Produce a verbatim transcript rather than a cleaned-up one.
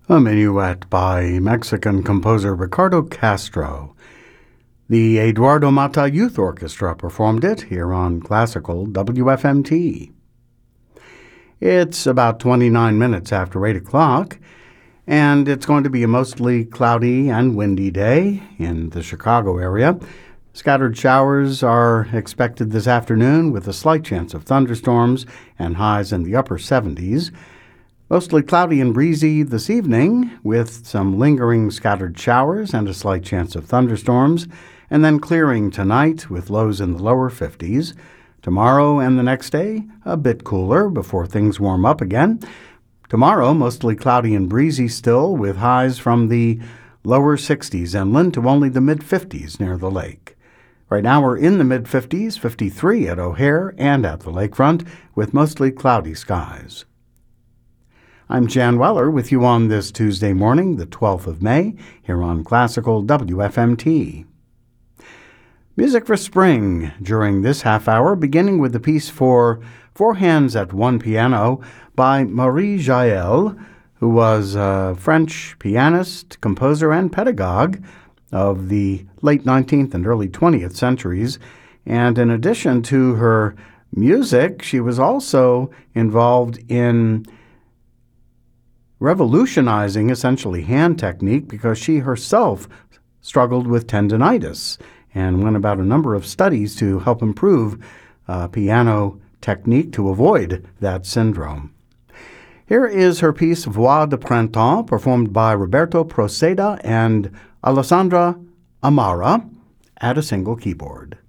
A minuet by Mexican composer Ricardo Castro. The Eduardo Mata Youth Orchestra performed it here on Classical W F M T. It's about twenty-nine minutes after eight o'clock, and it's going to be a mostly cloudy and windy day in the Chicago area. Scattered showers are expected this afternoon with a slight chance of thunderstorms and highs in the upper seventies. Mostly cloudy and breezy this evening with some lingering scattered showers and a slight chance of thunderstorms, and then clearing tonight with lows in the lower fifties. Tomorrow and the next day, a bit cooler before things warm up again. Tomorrow, mostly cloudy and breezy still with highs from the lower sixties inland to only the mid-fifties near the lake. Right now we're in the mid-fifties, fifty-three at O'Hare and at the lakefront with mostly cloudy skies. I'm Jan Weller with you on this Tuesday morning, the twelfth of May, here on Classical W F M T. Music for spring during this half hour, beginning with the piece for Four Hands at One Piano by Marie Jaël, who was a French pianist, composer, and pedagogue of the late nineteenth and early twentieth centuries. And in addition to her music, she was also involved in revolutionizing essentially hand technique because she herself struggled with tendinitis and went about a number of studies to help improve uh, piano technique to avoid that syndrome. Here is her piece Voix de Printemps, performed by Roberto Proceda and Alessandra Amara at a single keyboard.